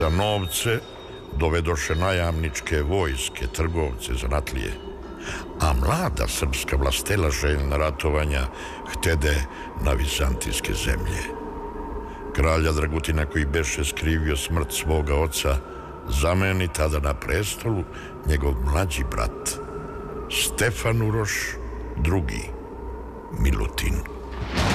Za novce dovedoše najamničke vojske, trgovce, zanatlije, a mlada srpska vlastela željna ratovanja htede na vizantijske zemlje. Kralja Dragutina, koji beše skrivio smrt svoga oca, zameni tada na prestolu njegov mlađi brat Stefan Uroš II. Milutin.